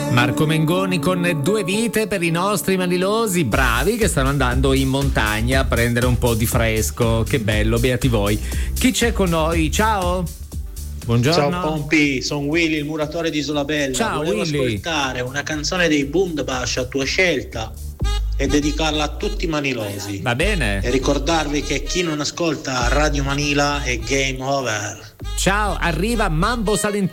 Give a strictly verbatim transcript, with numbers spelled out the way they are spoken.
Marco Mengoni con Due vite per i nostri manilosi bravi che stanno andando in montagna a prendere un po' di fresco. Che bello, beati voi. Chi c'è con noi? Ciao. Buongiorno. Ciao Pompi, sono Willy, il muratore di Isolabella. Ciao, Volevo Willy. ascoltare una canzone dei Bundabash a tua scelta e dedicarla a tutti i manilosi. Va bene. E ricordarvi che chi non ascolta Radio Manila è game over. Ciao, arriva Mambo Salentino.